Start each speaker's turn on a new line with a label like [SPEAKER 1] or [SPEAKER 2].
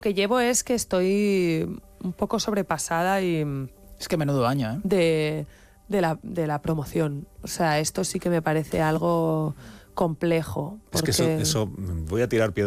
[SPEAKER 1] Lo que llevo es que estoy un poco sobrepasada y
[SPEAKER 2] Es que menudo año, ¿eh?
[SPEAKER 1] de la promoción. O sea, esto sí que me parece algo complejo.
[SPEAKER 3] Es que
[SPEAKER 1] porque-
[SPEAKER 3] eso voy a tirar piedras